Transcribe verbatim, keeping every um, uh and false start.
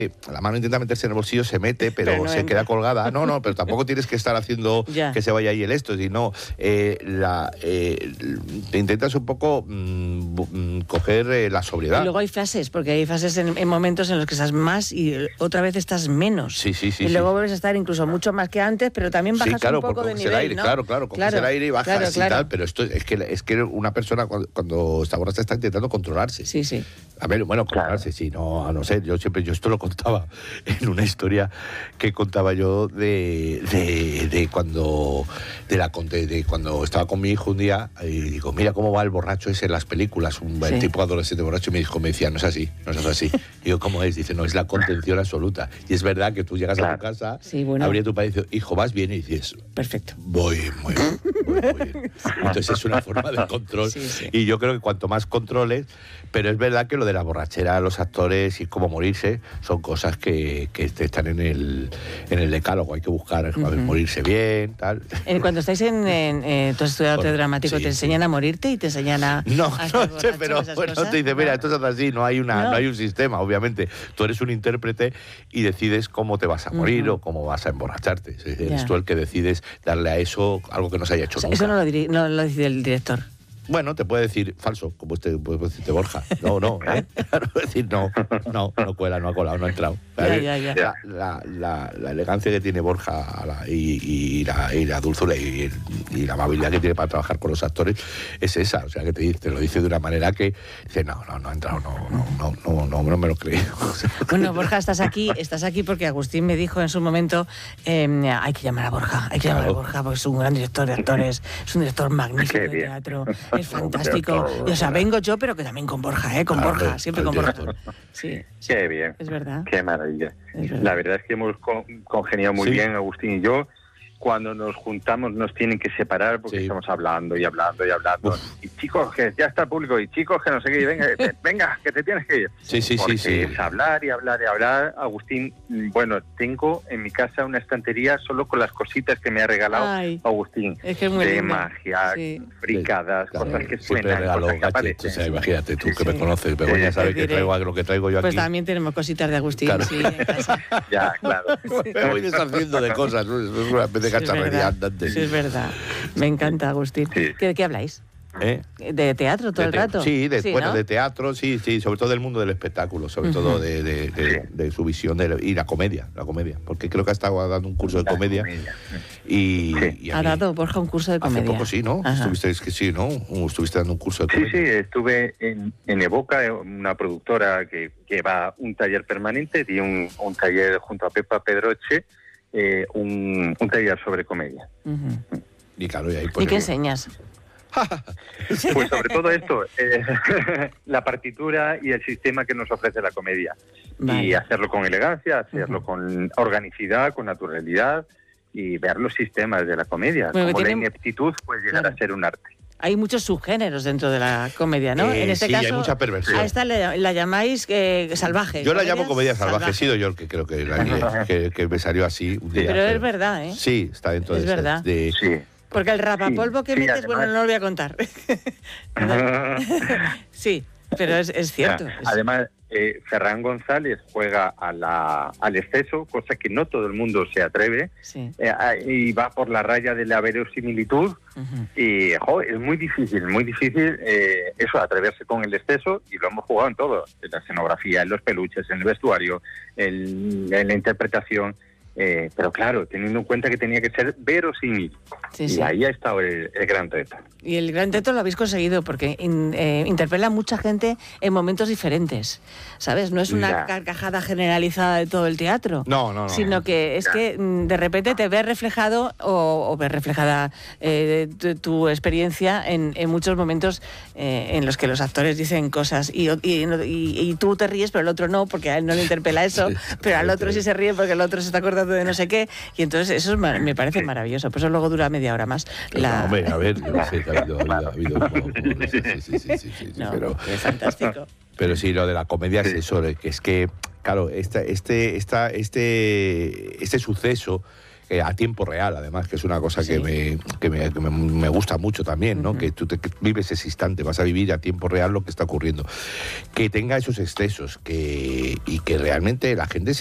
la mano intenta meterse en el bolsillo, se mete, pero, pero no se entra. queda colgada. No, no, pero tampoco tienes que estar haciendo Ya. que se vaya ahí el esto, sino eh, la, eh, te intentas un poco mm, mm, coger eh, la sobriedad. Y luego hay fases, porque hay fases en, en momentos en los que estás más y otra vez estás menos. Sí, sí, sí. Y luego sí. vuelves a estar incluso mucho más que antes, pero también bajas Sí, claro, un poco porque de coges nivel, el aire, ¿no? claro, claro, coges Claro, el aire y bajas claro, y claro. tal, pero esto es que es que una persona cuando, cuando está borracha está intentando controlarse. Sí, sí. A ver, bueno, controlarse, sí, no, a no ser, yo siempre, yo esto lo contaba en una historia que contaba yo de, de, de cuando de la de, de cuando estaba con mi hijo un día y digo, mira cómo va el borracho ese en las películas, un Sí. el tipo adolescente borracho, y mi hijo me decía, no es así, no es así. Y yo, ¿cómo es? Dice, no, es la contención absoluta. Y es verdad que tú llegas Claro. a tu casa, Sí, bueno. abrías tu padre y dices, hijo, ¿vas bien? Y dices, Perfecto. voy muy bien, voy muy bien. Entonces es una forma de control. Sí, sí. Y yo creo que cuanto más controles, pero es verdad que lo de la borrachera, los actores y cómo morirse, son cosas que, que están en el, en el decálogo. Hay que buscar a ver, Ujú. morirse bien, tal. Eh, Cuando estáis en, en eh, tú has estudiado Bueno, arte dramático, sí, ¿te enseñan sí. a morirte y te enseñan a, No, a estar no sé, borracho, pero esas bueno, cosas? te dice, mira, No. esto es así, no hay una, No. no hay un sistema, obviamente. Tú eres un intérprete y decides cómo te vas a morir Ujú. o cómo vas a emborracharte. Es decir, Ya. eres tú el que decides darle a eso algo que no se haya hecho O sea, nunca. eso no lo, diri- no lo decide el director. Bueno, te puede decir falso, como este, puede decirte Borja. No, no, ¿eh? Claro, es decir, no, no, no cuela, no ha colado, no ha entrado. Ya, ya, ya. La, la, la, la elegancia que tiene Borja a la- y, y, la, y la dulzura y, el- y la amabilidad que tiene para trabajar con los actores es esa. O sea, que te, dice- te lo dice de una manera que dice, no, no, no ha entrado, no, no, no, no, no, no me lo creo. O sea, Bueno, Borja, estás aquí, estás aquí porque Agustín me dijo en su momento, eh, hay que llamar a Borja, hay que llamar a Claro. Borja porque es un gran director de actores, es un director magnífico Qué de bien. teatro, es fantástico. Y, o sea, vengo yo, pero que también con Borja, ¿eh? Con Claro, Borja, siempre el con Borja. director. Sí, sí, Qué bien. es verdad. Qué maravilla. Es verdad. La verdad es que hemos con- congeniado muy Sí. bien, Agustín y yo. Cuando nos juntamos nos tienen que separar porque Sí. estamos hablando y hablando y hablando. Uf. Y chicos, que ya está el público, y chicos, que no sé qué, y venga, eh, venga, que te tienes que ir. Sí, sí, sí, Porque sí. es hablar y hablar y hablar. Agustín, bueno, tengo en mi casa una estantería solo con las cositas que me ha regalado Ay, Agustín. es que es muy de lindo. magia, Sí. fricadas, Claro, cosas que siempre suenan, regalo cosas que gadgets, aparecen. o sea, imagínate tú Sí, que sí. me conoces, Begoña Sí, ya sabe te que diré. traigo lo que traigo yo aquí. Pues también tenemos cositas de Agustín, Claro. sí, en casa. Ya, claro. Me voy deshaciendo de cosas, ¿no? Es una especie de Sí, es cacharrería verdad. andante. Sí, es verdad. Me encanta, Agustín. Sí. ¿De qué habláis? ¿Eh? ¿De teatro todo De el te- rato? Sí, de, bueno, ¿no? de teatro, sí, sí, sobre todo del mundo del espectáculo, sobre Ujú. todo de, de- de- Sí. de su visión de, y la comedia, la comedia, porque creo que ha estado dando un curso de La comedia, comedia. y, Sí. y a Ha mí- dado Borja un curso de hace comedia. poco sí, ¿no? Ajá. Estuviste, es que sí, ¿no? Estuviste dando un curso de Sí, comedia. sí, estuve en, en Evoca, una productora que lleva un taller permanente, di un, un taller junto a Pepa Pedroche, eh, un, un taller sobre comedia. Ujú. Y claro, y ahí ¿Y pues, qué enseñas? Pues sobre todo esto, eh, la partitura y el sistema que nos ofrece la comedia. Y Vale. hacerlo con elegancia, hacerlo Ujú. con organicidad, con naturalidad y ver los sistemas de la comedia. Bueno, que Como la tiene- ineptitud puede llegar Claro. a ser un arte. Hay muchos subgéneros dentro de la comedia, ¿no? Eh, en este sí, caso, hay mucha perversión. a esta la, la llamáis eh, salvaje. Yo la llamo comedia salvaje, salvaje. he sido yo el que creo que, la- que, que me salió así un día. Pero es verdad, ¿eh? Sí, está dentro Es de, ese- verdad. de- Sí. Porque el rapapolvo que Sí, sí, metes, bueno, además- no lo voy a contar. Sí, pero es, es cierto. Es- Además, eh, Ferran González juega a la, al exceso, cosa que no todo el mundo se atreve, sí. eh, a- y va por la raya de la verosimilitud. Ujú. Y jo, es muy difícil, muy difícil eh, eso, atreverse con el exceso, y lo hemos jugado en todo, en la escenografía, en los peluches, en el vestuario, en, en la interpretación. Eh, pero claro, teniendo en cuenta que tenía que ser verosímil. Sí, y sí. ahí ha estado el, el gran reto. Y el gran teatro lo habéis conseguido porque in- eh, interpela a mucha gente en momentos diferentes, ¿sabes? No es una Ya. carcajada generalizada de todo el teatro. No, no, no. Sino que es Ya. que mm, de repente te ves reflejado o, o ves reflejada eh, tu, tu experiencia en, en muchos momentos eh, en los que los actores dicen cosas y, y, y- y tú te ríes pero el otro no porque a él no le interpela eso, Sí, pero al otro sí se ríe porque el otro se está acordando de no sé qué, y entonces eso es ma- me parece Sí. maravilloso. Por eso luego dura media hora más. La... No, hombre, a ver, yo no sé que ha habido, ha habido, ha habido como- como- sí, sí, sí, sí, sí, sí, No, pero, es fantástico. pero sí, lo de la comedia es Sí. eso, de que es que, claro, esta, este, esta, este, este suceso que a tiempo real, además, que es una cosa Sí. que, me, que, me, que me, me gusta mucho también, ¿no? Uh-huh. Que tú te, que vives ese instante, vas a vivir a tiempo real lo que está ocurriendo. Que tenga esos excesos que, y que realmente la gente